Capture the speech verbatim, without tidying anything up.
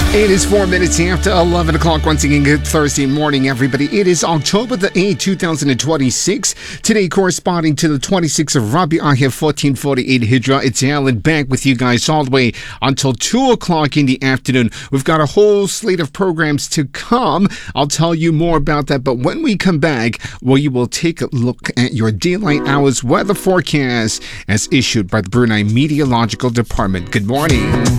It is four minutes after eleven o'clock. Once again, good Thursday morning, everybody. It is October the eighth, twenty twenty-six. Today, corresponding to the twenty-sixth of Rabi Ahir, fourteen forty-eight Hijra. It's Alan back with you guys all the way until two o'clock in the afternoon. We've got a whole slate of programs to come. I'll tell you more about that. But when we come back, well, you will take a look at your daylight hours weather forecast as issued by the Brunei Meteorological Department. Good morning.